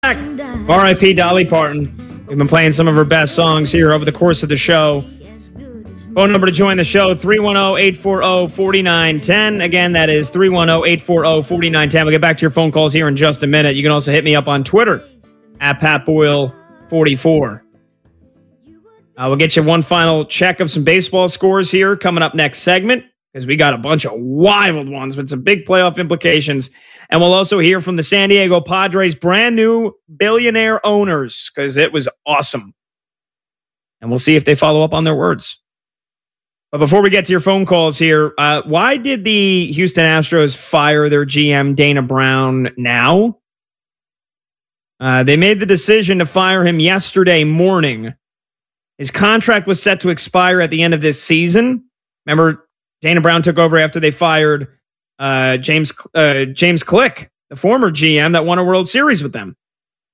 back. R.I.P. Dolly Parton. We've been playing some of her best songs here over the course of the show. Phone number to join the show, 310-840-4910. Again, that is 310-840-4910. We'll get back to your phone calls here in just a minute. You can also hit me up on Twitter at PatBoyle44. We'll get you one final check of some baseball scores here coming up next segment, because we got a bunch of wild ones with some big playoff implications. And we'll also hear from the San Diego Padres' brand new billionaire owners, because it was awesome. And we'll see if they follow up on their words. But before we get to your phone calls here, why did the Houston Astros fire their GM, Dana Brown, now? They made the decision to fire him yesterday morning. His contract was set to expire at the end of this season. Remember, Dana Brown took over after they fired James Click, the former GM that won a World Series with them.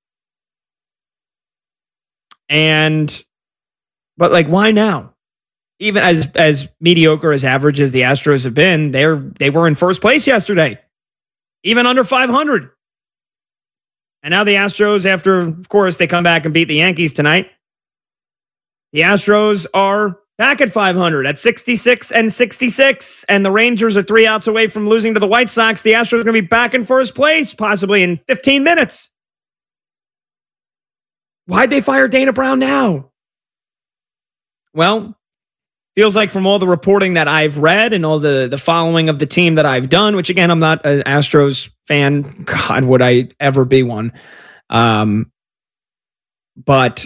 But why now? Even as mediocre as average as the Astros have been, they were in first place yesterday, even under 500. And now the Astros, after, of course, they come back and beat the Yankees tonight, the Astros are back at 500 at 66 and 66. And the Rangers are 3 outs away from losing to the White Sox. The Astros are going to be back in first place, possibly in 15 minutes. Why'd they fire Dana Brown now? Well, feels like from all the reporting that I've read and all the following of the team that I've done, which again, I'm not an Astros fan. God, would I ever be one? But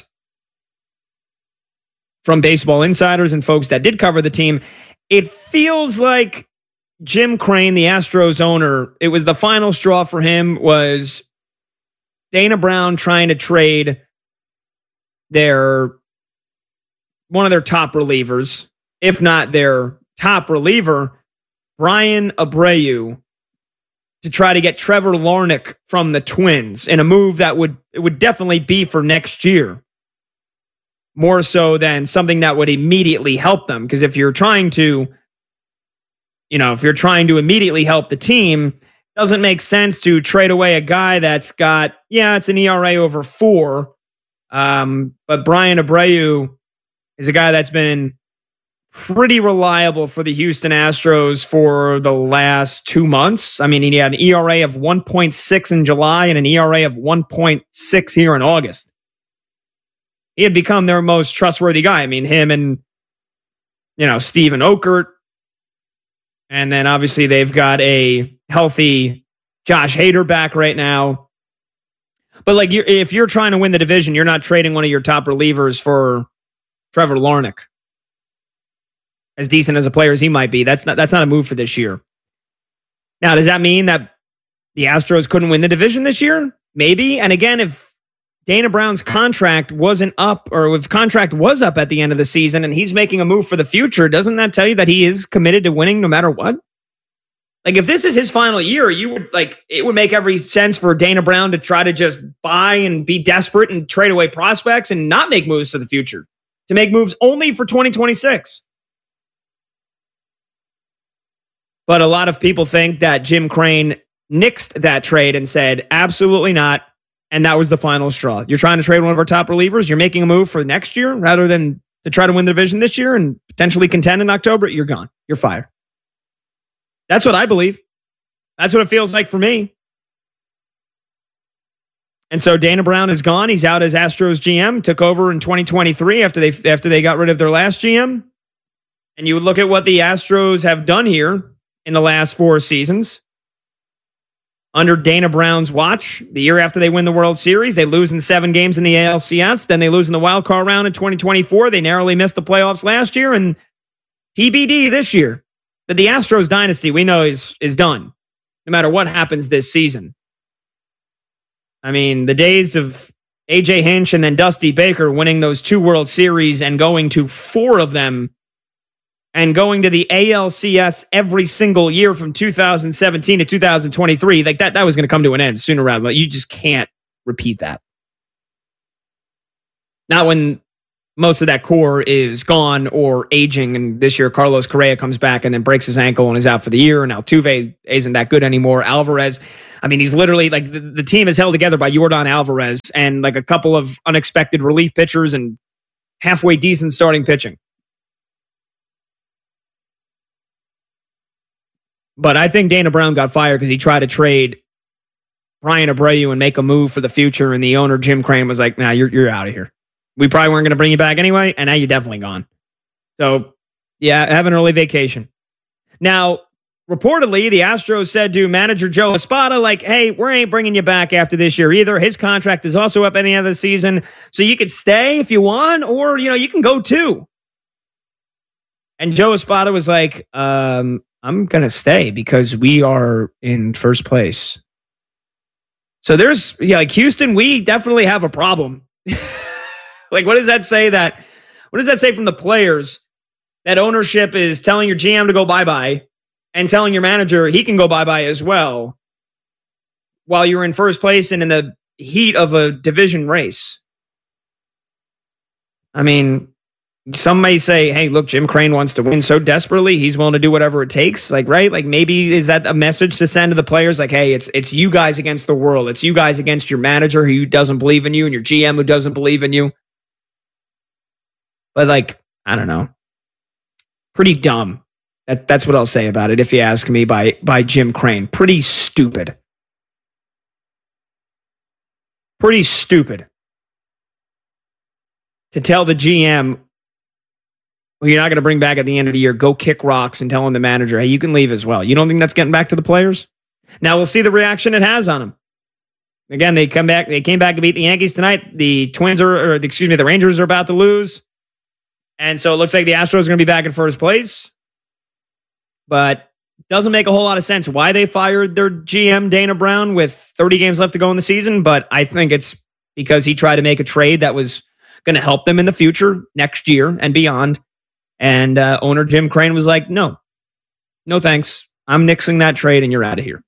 from Baseball Insiders and folks that did cover the team, it feels like Jim Crane, the Astros owner, it was the final straw for him was Dana Brown trying to trade one of their top relievers, if not their top reliever, Brian Abreu, to try to get Trevor Larnach from the Twins in a move that would definitely be for next year, more so than something that would immediately help them. Because if you're trying to immediately help the team, it doesn't make sense to trade away a guy that's got, it's an ERA over 4. But Brian Abreu is a guy that's been pretty reliable for the Houston Astros for the last 2 months. I mean, he had an ERA of 1.6 in July and an ERA of 1.6 here in August. He had become their most trustworthy guy. I mean, him and, Steven Okert. And then obviously they've got a healthy Josh Hader back right now. But if you're trying to win the division, you're not trading one of your top relievers for Trevor Larnach. As decent as a player as he might be, that's not a move for this year. Now, does that mean that the Astros couldn't win the division this year? Maybe. And again, if Dana Brown's contract wasn't up, or if contract was up at the end of the season and he's making a move for the future, doesn't that tell you that he is committed to winning no matter what? If this is his final year, it would make every sense for Dana Brown to try to just buy and be desperate and trade away prospects and not make moves for the future, to make moves only for 2026. But a lot of people think that Jim Crane nixed that trade and said, absolutely not. And that was the final straw. You're trying to trade one of our top relievers. You're making a move for next year rather than to try to win the division this year and potentially contend in October. You're gone. You're fired. That's what I believe. That's what it feels like for me. And so Dana Brown is gone. He's out as Astros GM. Took over in 2023 after they got rid of their last GM. And you would look at what the Astros have done here in the last 4 seasons. Under Dana Brown's watch, the year after they win the World Series, they lose in 7 games in the ALCS. Then they lose in the wild card round in 2024. They narrowly missed the playoffs last year. And TBD this year, that the Astros dynasty we know is done, no matter what happens this season. I mean, the days of AJ Hinch and then Dusty Baker winning those 2 World Series and going to 4 of them and going to the ALCS every single year from 2017 to 2023, that was going to come to an end sooner rather than later. You just can't repeat that. Not when most of that core is gone or aging. And this year, Carlos Correa comes back and then breaks his ankle and is out for the year. And Altuve isn't that good anymore. Alvarez, I mean, he's literally like the team is held together by Yordan Alvarez and like a couple of unexpected relief pitchers and halfway decent starting pitching. But I think Dana Brown got fired because he tried to trade Bryan Abreu and make a move for the future. And the owner, Jim Crane, was like, nah, you're out of here. We probably weren't going to bring you back anyway. And now you're definitely gone. So, yeah, have an early vacation. Now, reportedly, the Astros said to manager Joe Espada, like, hey, we ain't bringing you back after this year either. His contract is also up at the end of the season. So you could stay if you want, or, you can go too. And Joe Espada was like, I'm going to stay because we are in first place. So there's, like Houston, we definitely have a problem. Like, what does that say from the players? That ownership is telling your GM to go bye-bye and telling your manager he can go bye-bye as well while you're in first place and in the heat of a division race. I mean, some may say, hey, look, Jim Crane wants to win so desperately, he's willing to do whatever it takes. Like, right? Like, maybe is that a message to send to the players? Like, hey, it's you guys against the world. It's you guys against your manager who doesn't believe in you and your GM who doesn't believe in you. But, like, I don't know. Pretty dumb. That's what I'll say about it, if you ask me, by Jim Crane. Pretty stupid. Pretty stupid. To tell the GM, who you're not going to bring back at the end of the year, go kick rocks and telling the manager, hey, you can leave as well. You don't think that's getting back to the players? Now we'll see the reaction it has on them. Again, they came back to beat the Yankees tonight. The Rangers are about to lose. And so it looks like the Astros are going to be back in first place. But it doesn't make a whole lot of sense why they fired their GM, Dana Brown, with 30 games left to go in the season. But I think it's because he tried to make a trade that was going to help them in the future, next year and beyond. And owner Jim Crane was like, no thanks. I'm nixing that trade and you're out of here.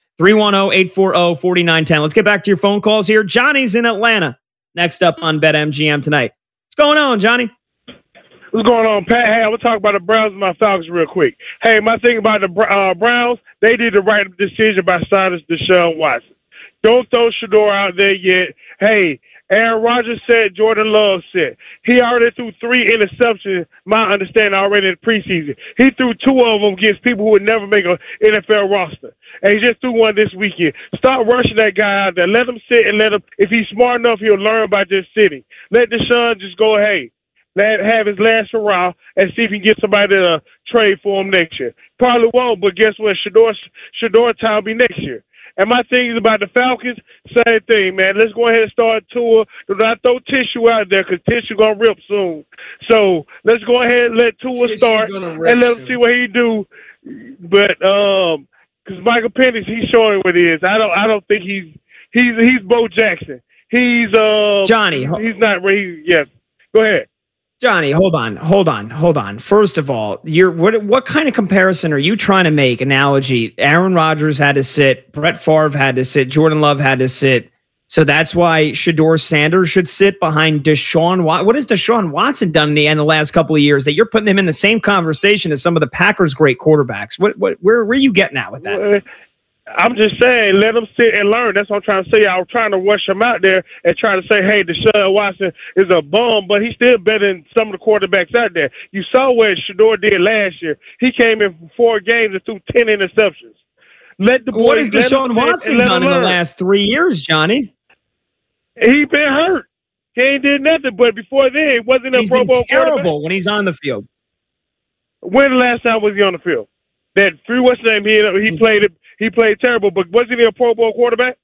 310-840-4910. Let's get back to your phone calls here. Johnny's in Atlanta. Next up on BetMGM tonight. What's going on, Johnny? What's going on, Pat? Hey, I'm going to talk about the Browns and my Falcons real quick. Hey, my thing about the Browns, they did the right decision by signing Deshaun Watson. Don't throw Shedeur out there yet. Hey, Aaron Rodgers said, Jordan Love said. He already threw 3 interceptions, my understanding, already in the preseason. He threw 2 of them against people who would never make an NFL roster. And he just threw one this weekend. Stop rushing that guy out there. Let him sit and let him, if he's smart enough, he'll learn by just sitting. Let Deshaun just go, hey, have his last hurrah and see if he can get somebody to trade for him next year. Probably won't, but guess what? Shedeur time will be next year. And my thing is about the Falcons, same thing, man. Let's go ahead and start Tua. Do not throw Tissue out there because Tissue going to rip soon. So let's go ahead and let Tua start and let him see what he do. But because Michael Penix, he's showing what he is. I don't think he's Bo Jackson. He's Johnny. He's not where he's. Yes. Go ahead. Johnny, hold on. First of all, what kind of comparison are you trying to make? Analogy. Aaron Rodgers had to sit, Brett Favre had to sit, Jordan Love had to sit. So that's why Shedeur Sanders should sit behind Deshaun Watson. What has Deshaun Watson done in the last couple of years that you're putting him in the same conversation as some of the Packers' great quarterbacks? Where are you getting at with that? I'm just saying, let them sit and learn. That's what I'm trying to say. I was trying to rush him out there and try to say, hey, Deshaun Watson is a bum, but he's still better than some of the quarterbacks out there. You saw what Shedeur did last year. He came in for 4 games and threw 10 interceptions. What has Deshaun Watson done in the last 3 years, Johnny? He been hurt. He ain't did nothing, but before then, he wasn't a Pro Bowl terrible when he's on the field. When the last time was he on the field? That what's his name? He played it. He played terrible, but wasn't he a Pro Bowl quarterback?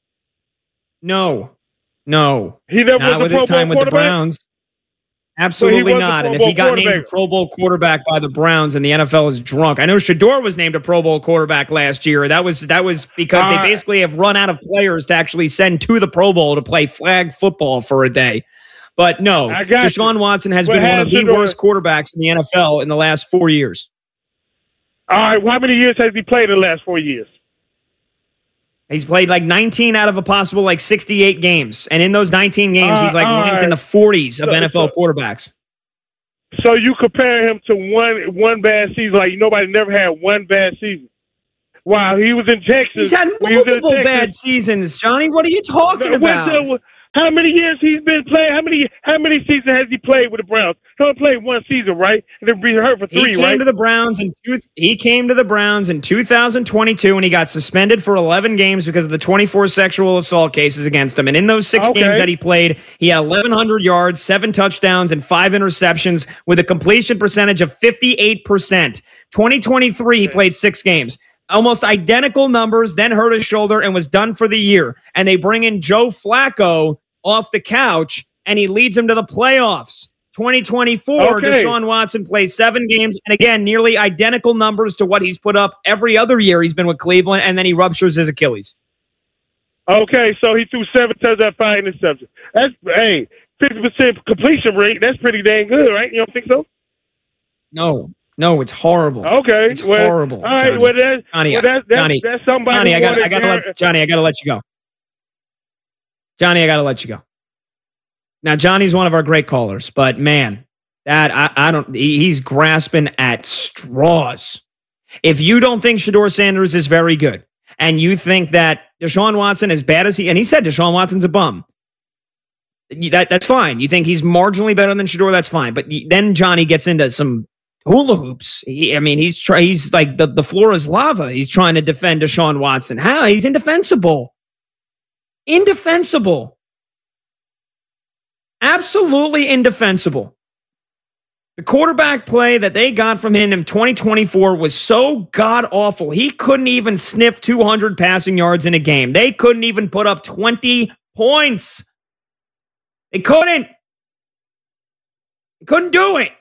No. He never not was with his time with the Browns. Absolutely not. And if he got named a Pro Bowl quarterback by the Browns, and the NFL is drunk. I know Shedeur was named a Pro Bowl quarterback last year. That was because they basically have run out of players to actually send to the Pro Bowl to play flag football for a day. But no, Deshaun Watson has been one of the worst quarterbacks in the NFL in the last 4 years. All right, how many years has he played in the last 4 years? He's played like 19 out of a possible like 68 games. And in those 19 games, he's like ranked in the 40s of NFL quarterbacks. So you compare him to one bad season, like nobody never had one bad season. Wow, he was in Texas. He's had multiple bad seasons, Johnny. What are you talking about? How many years he's been playing? How many seasons has he played with the Browns? He only played one season, right? And then be hurt for 3, right? He came to the Browns in 2022, and he got suspended for 11 games because of the 24 sexual assault cases against him. And in those 6 games that he played, he had 1,100 yards, 7 touchdowns, and 5 interceptions with a completion percentage of 58%. 2023, he played 6 games. Almost identical numbers, then hurt his shoulder and was done for the year. And they bring in Joe Flacco off the couch, and he leads them to the playoffs. 2024, Deshaun Watson plays 7 games, and again, nearly identical numbers to what he's put up every other year he's been with Cleveland, and then he ruptures his Achilles. Okay, so he threw 7 touchdowns, 5 interceptions. That's, 50% completion rate. That's pretty dang good, right? You don't think so? No, it's horrible. Okay, it's horrible. All right, that's somebody. I gotta let you go. Johnny, I gotta let you go. Now, Johnny's one of our great callers, but man, he's grasping at straws. If you don't think Shedeur Sanders is very good, and you think that Deshaun Watson, as bad as and he said Deshaun Watson's a bum, that's fine. You think he's marginally better than Shedeur, that's fine. But then Johnny gets into some hula hoops. He's like the floor is lava. He's trying to defend Deshaun Watson. How? He's indefensible. Indefensible. Absolutely indefensible. The quarterback play that they got from him in 2024 was so god-awful. He couldn't even sniff 200 passing yards in a game. They couldn't even put up 20 points. They couldn't. They couldn't do it.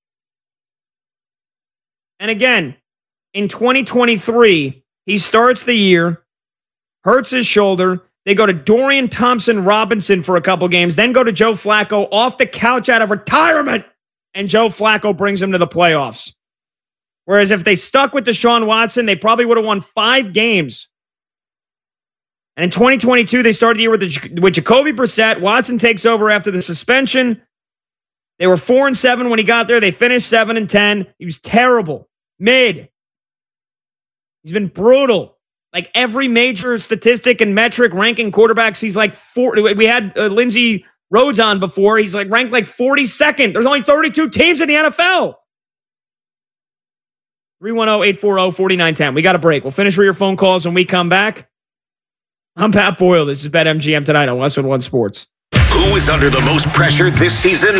And again, in 2023, he starts the year, hurts his shoulder. They go to Dorian Thompson-Robinson for a couple games, then go to Joe Flacco off the couch out of retirement, and Joe Flacco brings him to the playoffs. Whereas if they stuck with Deshaun Watson, they probably would have won 5 games. And in 2022, they started the year with Jacoby Brissett. Watson takes over after the suspension. They were 4-7 when he got there. They finished 7-10. He was terrible. Mid. He's been brutal. Like every major statistic and metric ranking quarterbacks, he's like 4. We had Lindsey Rhodes on before. He's like ranked like 42nd. There's only 32 teams in the NFL. 310-840-4910. We got a break. We'll finish with your phone calls when we come back. I'm Pat Boyle. This is BetMGM tonight on Westwood One Sports. Who is under the most pressure this season?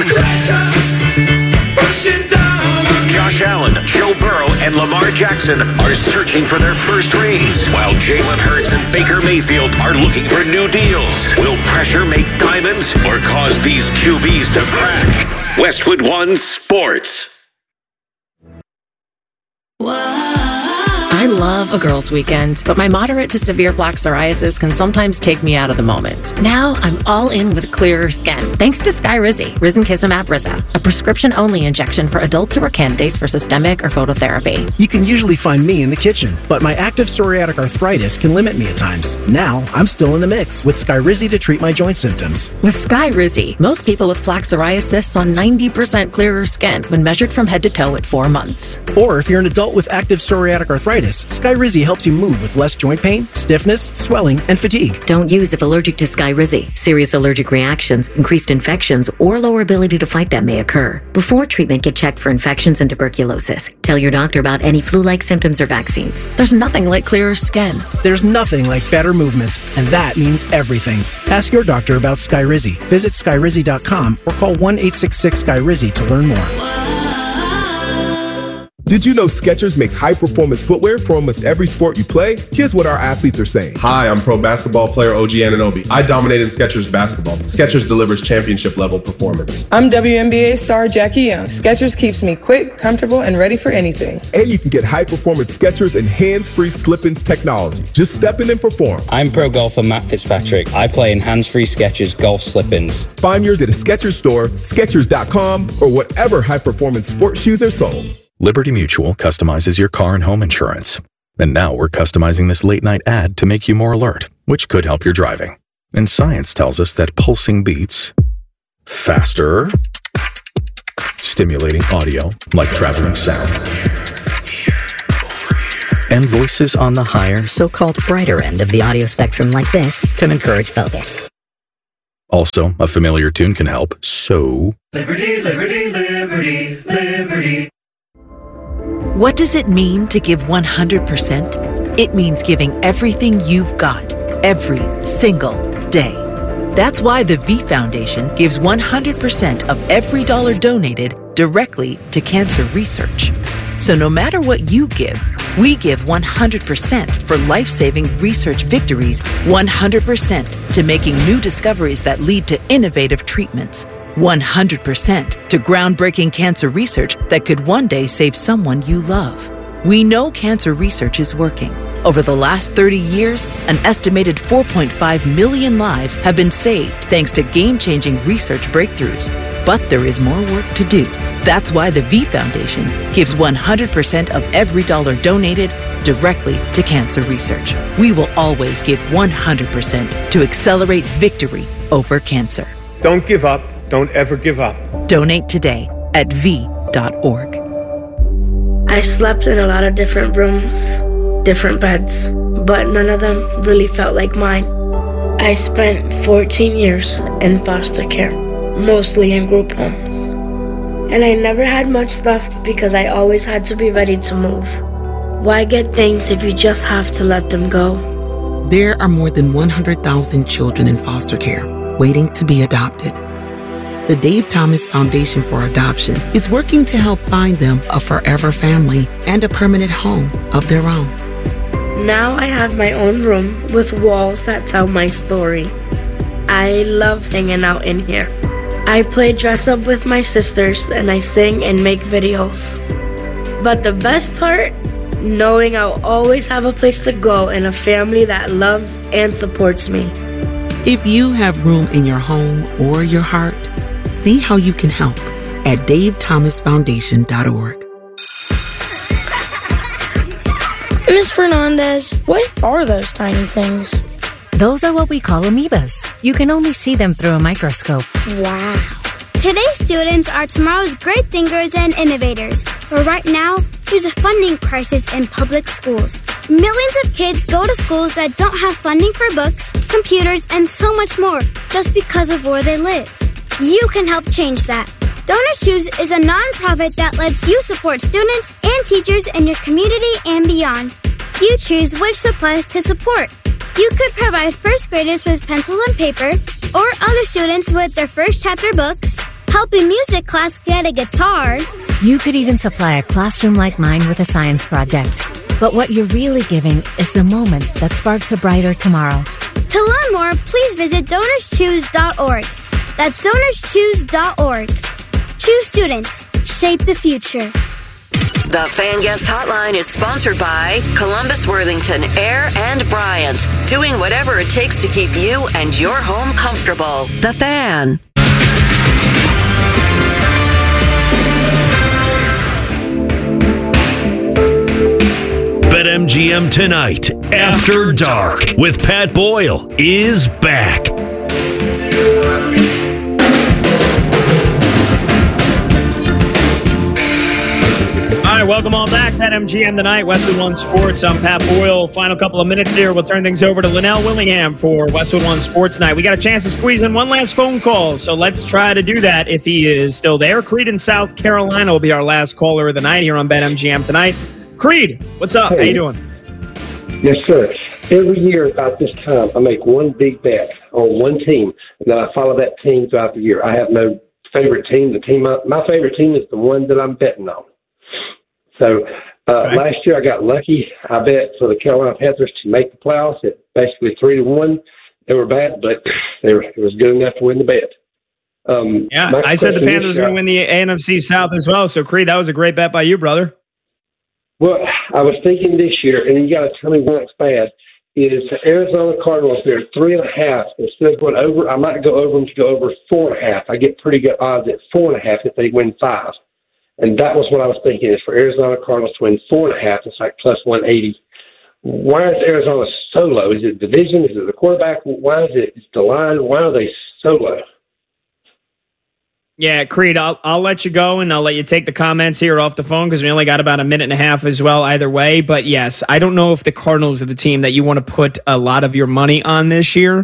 Josh Allen, Joe Burrow, and Lamar Jackson are searching for their first rings, while Jalen Hurts and Baker Mayfield are looking for new deals. Will pressure make diamonds or cause these QBs to crack? Westwood One Sports. I love a girls' weekend, but my moderate to severe plaque psoriasis can sometimes take me out of the moment. Now I'm all in with clearer skin, thanks to Skyrizi, Risankizumab Rizza, a prescription-only injection for adults who are candidates for systemic or phototherapy. You can usually find me in the kitchen, but my active psoriatic arthritis can limit me at times. Now I'm still in the mix with Skyrizi to treat my joint symptoms. With Skyrizi, most people with plaque psoriasis saw 90% clearer skin when measured from head to toe at 4 months. Or if you're an adult with active psoriatic arthritis, Skyrizi helps you move with less joint pain, stiffness, swelling, and fatigue. Don't use if allergic to Skyrizi. Serious allergic reactions, increased infections, or lower ability to fight them may occur. Before treatment, get checked for infections and tuberculosis. Tell your doctor about any flu-like symptoms or vaccines. There's nothing like clearer skin. There's nothing like better movement, and that means everything. Ask your doctor about Skyrizi. Visit Skyrizi.com or call 1-866-SKYRIZI to learn more. Did you know Skechers makes high-performance footwear for almost every sport you play? Here's what our athletes are saying. Hi, I'm pro basketball player OG Anunoby. I dominated Skechers basketball. Skechers delivers championship-level performance. I'm WNBA star Jackie Young. Skechers keeps me quick, comfortable, and ready for anything. And you can get high-performance Skechers and hands-free slip-ins technology. Just step in and perform. I'm pro golfer Matt Fitzpatrick. I play in hands-free Skechers golf slip-ins. Find yours at a Skechers store, Skechers.com, or whatever high-performance sports shoes are sold. Liberty Mutual customizes your car and home insurance. And now we're customizing this late-night ad to make you more alert, which could help your driving. And science tells us that pulsing beats faster, stimulating audio like traveling sound, and voices on the higher, so-called brighter end of the audio spectrum like this can encourage focus. Also, a familiar tune can help, so... Liberty, liberty, liberty, liberty. What does it mean to give 100%? It means giving everything you've got, every single day. That's why the V Foundation gives 100% of every dollar donated directly to cancer research. So no matter what you give, we give 100% for life-saving research victories, 100% to making new discoveries that lead to innovative treatments, 100% to groundbreaking cancer research that could one day save someone you love. We know cancer research is working. Over the last 30 years, an estimated 4.5 million lives have been saved thanks to game-changing research breakthroughs. But there is more work to do. That's why the V Foundation gives 100% of every dollar donated directly to cancer research. We will always give 100% to accelerate victory over cancer. Don't give up. Don't ever give up. Donate today at v.org. I slept in a lot of different rooms, different beds, but none of them really felt like mine. I spent 14 years in foster care, mostly in group homes. And I never had much stuff because I always had to be ready to move. Why get things if you just have to let them go? There are more than 100,000 children in foster care waiting to be adopted. The Dave Thomas Foundation for Adoption is working to help find them a forever family and a permanent home of their own. Now I have my own room with walls that tell my story. I love hanging out in here. I play dress up with my sisters and I sing and make videos. But the best part, knowing I'll always have a place to go and a family that loves and supports me. If you have room in your home or your heart, see how you can help at davethomasfoundation.org. Ms. Fernandez, what are those tiny things? Those are what we call amoebas. You can only see them through a microscope. Wow. Today's students are tomorrow's great thinkers and innovators. But right now, there's a funding crisis in public schools. Millions of kids go to schools that don't have funding for books, computers, and so much more just because of where they live. You can help change that. Donors Choose is a nonprofit that lets you support students and teachers in your community and beyond. You choose which supplies to support. You could provide first graders with pencils and paper, or other students with their first chapter books, help a music class get a guitar. You could even supply a classroom like mine with a science project. But what you're really giving is the moment that sparks a brighter tomorrow. To learn more, please visit DonorsChoose.org. That's DonorsChoose.org. Choose students. Shape the future. The Fan Guest Hotline is sponsored by Columbus, Worthington, Air, and Bryant. Doing whatever it takes to keep you and your home comfortable. The Fan. BetMGM Tonight, After Dark, with Pat Boyle, is back. All right, welcome all back. BetMGM Tonight, Westwood One Sports. I'm Pat Boyle. Final couple of minutes here. We'll turn things over to Linnell Willingham for Westwood One Sports Night. We got a chance to squeeze in one last phone call, so let's try to do that if he is still there. Creed in South Carolina will be our last caller of the night here on BetMGM Tonight. Creed, what's up? Hey. How you doing? Yes, sir. Every year about this time, I make one big bet on one team, and then I follow that team throughout the year. I have no favorite team. My favorite team is the one that I'm betting on. So last year I got lucky. I bet for the Carolina Panthers to make the playoffs at basically 3-1. They were bad, but it was good enough to win the bet. I said the Panthers were going to win the NFC South as well. So, Creed, that was a great bet by you, brother. Well, I was thinking this year, and you got to tell me why it's bad, is the Arizona Cardinals, they're 3.5. Instead of going over, I might go over them to go over 4.5. I get pretty good odds at 4.5 if they win 5. And that was what I was thinking, is for Arizona Cardinals to win 4.5. It's like plus 180. Why is Arizona so low? Is it division? Is it the quarterback? Why is it? It's the line. Why are they so low? Yeah, Creed, I'll let you go, and I'll let you take the comments here off the phone because we only got about a minute and a half as well either way. But yes, I don't know if the Cardinals are the team that you want to put a lot of your money on this year.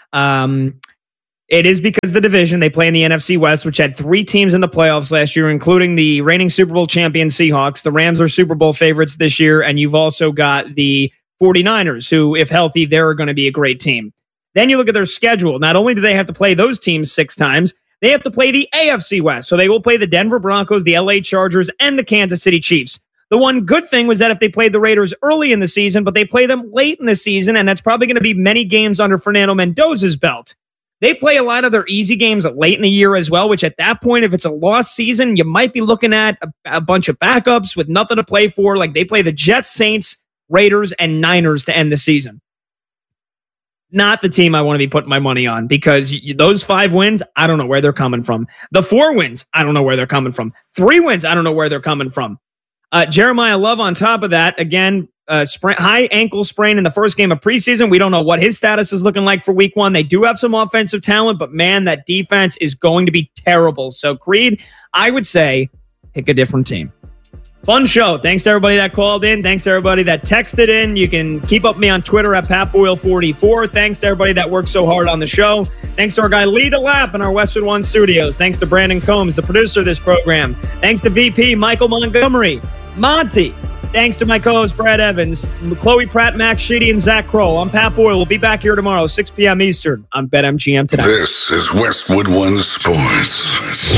It is because the division, they play in the NFC West, which had 3 teams in the playoffs last year, including the reigning Super Bowl champion Seahawks. The Rams are Super Bowl favorites this year, and you've also got the 49ers, who, if healthy, they're going to be a great team. Then you look at their schedule. Not only do they have to play those teams 6 times, they have to play the AFC West. So they will play the Denver Broncos, the LA Chargers, and the Kansas City Chiefs. The one good thing was that if they played the Raiders early in the season, but they play them late in the season, and that's probably going to be many games under Fernando Mendoza's belt. They play a lot of their easy games late in the year as well, which at that point, if it's a lost season, you might be looking at a bunch of backups with nothing to play for. Like they play the Jets, Saints, Raiders, and Niners to end the season. Not the team I want to be putting my money on because those 5 wins, I don't know where they're coming from. The 4 wins, I don't know where they're coming from. 3 wins, I don't know where they're coming from. Jeremiah Love on top of that, again, high ankle sprain in the first game of preseason. We don't know what his status is looking like for week 1. They do have some offensive talent, but man, that defense is going to be terrible. So Creed, I would say pick a different team. Fun show. Thanks to everybody that called in. Thanks to everybody that texted in. You can keep up with me on Twitter at PatBoyle44. Thanks to everybody that worked so hard on the show. Thanks to our guy Lee DeLapp in our Westwood One studios. Thanks to Brandon Combs, the producer of this program. Thanks to VP Michael Montgomery. Monty. Thanks to my co-host Brad Evans, Chloe Pratt, Max Sheedy, and Zach Kroll. I'm Pat Boyle. We'll be back here tomorrow, 6 p.m. Eastern on BetMGM Tonight. This is Westwood One Sports.